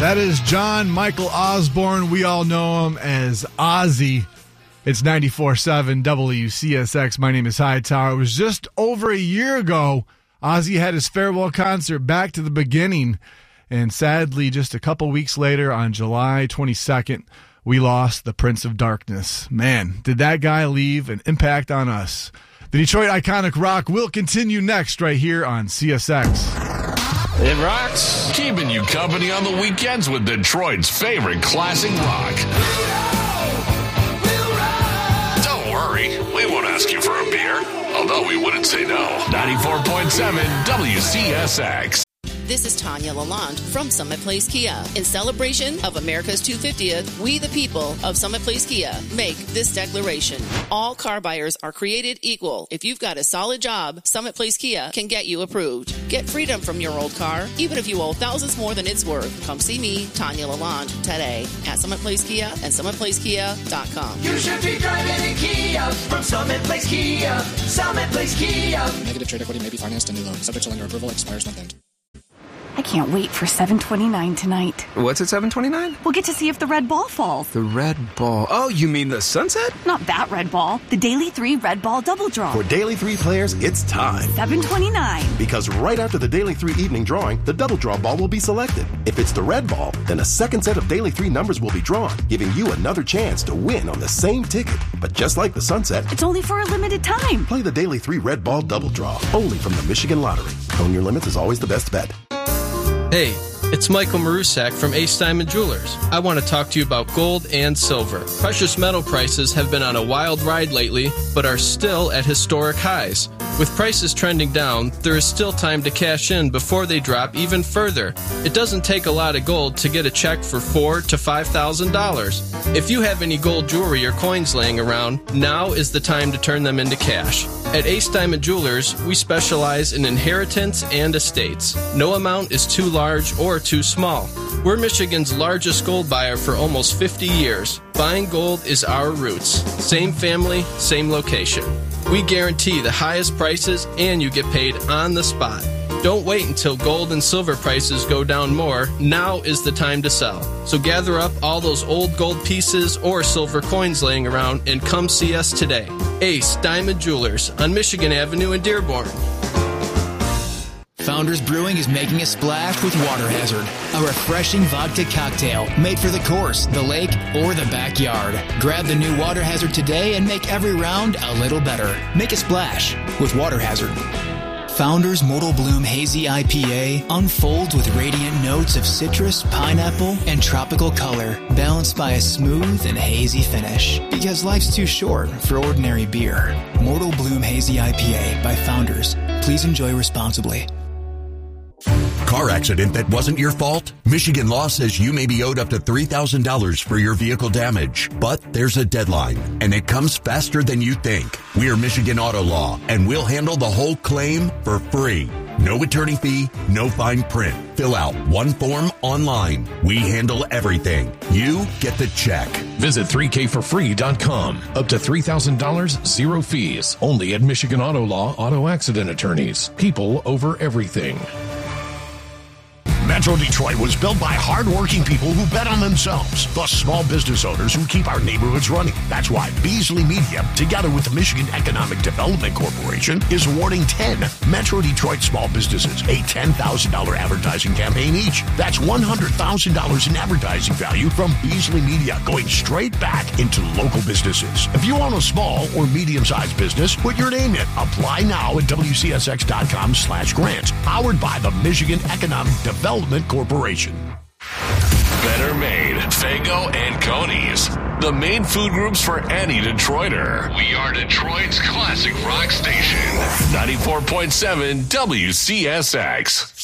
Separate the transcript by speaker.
Speaker 1: That is John Michael Osborne. We all know him as Ozzy. It's 94.7 WCSX. My name is Hightower. It was just over a year ago, Ozzy had his farewell concert, Back to the Beginning. And sadly, just a couple weeks later, on July 22nd, we lost the Prince of Darkness. Man, did that guy leave an impact on us. The Detroit Iconic Rock will continue next right here on CSX.
Speaker 2: It rocks. Keeping you company on the weekends with Detroit's favorite classic rock. Don't worry, we won't ask you for a beer, although we wouldn't say no. 94.7 WCSX.
Speaker 3: This is Tanya Lalonde from Summit Place Kia. In celebration of America's 250th, we the people of Summit Place Kia make this declaration. All car buyers are created equal. If you've got a solid job, Summit Place Kia can get you approved. Get freedom from your old car, even if you owe thousands more than it's worth. Come see me, Tanya Lalonde, today at Summit Place Kia and SummitPlaceKia.com.
Speaker 4: You should be driving a Kia from Summit Place Kia. Summit Place Kia.
Speaker 5: Negative trade equity may be financed in new loan. Subject to lender approval. Expires month end.
Speaker 6: I can't wait for 7:29 tonight.
Speaker 7: What's at 7:29?
Speaker 6: We'll get to see if the red ball falls.
Speaker 7: The red ball. Oh, you mean the sunset?
Speaker 6: Not that red ball. The Daily 3 Red Ball Double Draw.
Speaker 8: For Daily 3 players, it's time.
Speaker 6: 7:29.
Speaker 8: Because right after the Daily 3 evening drawing, the double draw ball will be selected. If it's the red ball, then a second set of Daily 3 numbers will be drawn, giving you another chance to win on the same ticket. But just like the sunset,
Speaker 6: It's only for a limited time.
Speaker 8: play the Daily 3 Red Ball Double Draw, only from the Michigan Lottery. Own your limits is always the best bet.
Speaker 9: Hey, it's Michael Marusak from Ace Diamond Jewelers. I want to talk to you about gold and silver. Precious metal prices have been on a wild ride lately, but are still at historic highs. With prices trending down, there is still time to cash in before they drop even further. It doesn't take a lot of gold to get a check for $4,000 to $5,000. If you have any gold jewelry or coins laying around, now is the time to turn them into cash. At Ace Diamond Jewelers, we specialize in inheritance and estates. No amount is too large or too small. We're Michigan's largest gold buyer for almost 50 years. Buying gold is our roots. Same family, same location. We guarantee the highest prices and you get paid on the spot. Don't wait until gold and silver prices go down more. Now is the time to sell. So gather up all those old gold pieces or silver coins laying around and come see us today. Ace Diamond Jewelers on Michigan Avenue in Dearborn.
Speaker 10: Founders Brewing is making a splash with Water Hazard, a refreshing vodka cocktail made for the course, the lake, or the backyard. Grab the new Water Hazard today and make every round a little better. Make a splash with Water Hazard. Founders Mortal Bloom Hazy IPA unfolds with radiant notes of citrus, pineapple, and tropical color, balanced by a smooth and hazy finish. Because life's too short for ordinary beer. Mortal Bloom Hazy IPA by Founders. Please enjoy responsibly.
Speaker 11: Car accident that wasn't your fault? Michigan law says you may be owed up to $3,000 for your vehicle damage. But there's a deadline, and it comes faster than you think. We're Michigan Auto Law, and we'll handle the whole claim for free. No attorney fee, no fine print. Fill out one form online. We handle everything. You get the check.
Speaker 2: Visit 3kforfree.com. Up to $3,000, zero fees. Only at Michigan Auto Law Auto Accident Attorneys. People over everything.
Speaker 12: Metro Detroit was built by hard-working people who bet on themselves, plus small business owners who keep our neighborhoods running. That's why Beasley Media, together with the Michigan Economic Development Corporation, is awarding 10 Metro Detroit small businesses a $10,000 advertising campaign each. That's $100,000 in advertising value from Beasley Media going straight back into local businesses. If you own a small or medium-sized business, put your name in. Apply now at WCSX.com/grants. Powered by the Michigan Economic Development Corporation.
Speaker 2: Better Made, Fago, and Coney's. The main food groups for any Detroiter. We are Detroit's classic rock station. 94.7 WCSX.